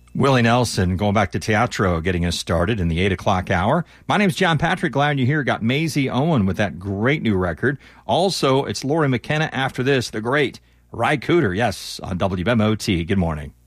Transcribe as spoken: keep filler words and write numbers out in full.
Willie Nelson going back to Teatro, getting us started in the eight o'clock hour. My name's John Patrick. Glad you're here. Got Maisie Owen with that great new record. Also, it's Lori McKenna after this, the great Ry Cooder, yes, on W M O T. Good morning.